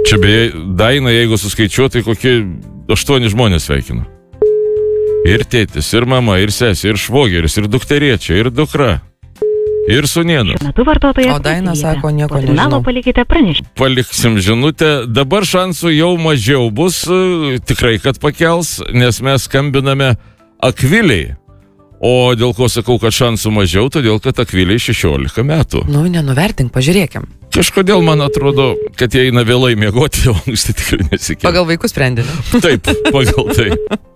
Čia beje, Daina, jeigu suskaičiuotai, kokie 8 žmonės sveikina. Ir tėtis, ir mama, ir sesė, ir švogeris, ir dukteriečia, ir dukra. Ir sūnėnas. O Daina sako, nieko nežinau. Paliksim žinutę. Dabar šansų jau mažiau bus, tikrai, kad pakels, nes mes skambiname Akviliai. O dėl ko sakau, kad šansų mažiau, todėl, kad Akviliai 16 metų. Nu, nenuvertink, pažiūrėkim. Kažkodėl man atrodo, kad jie eina vėlai miegoti, o anksti tikrai nesikėlė. Pagal vaikų sprendinį. Taip, pagal tai.